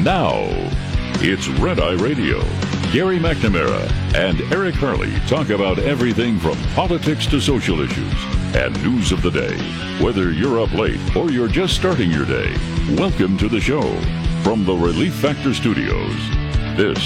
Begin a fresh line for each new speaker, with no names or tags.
Now, it's Red Eye Radio. Gary McNamara and Eric Harley talk about everything from politics to social issues and news of the day. Whether you're up late or you're just starting your day, welcome to the show. From the Relief Factor Studios, this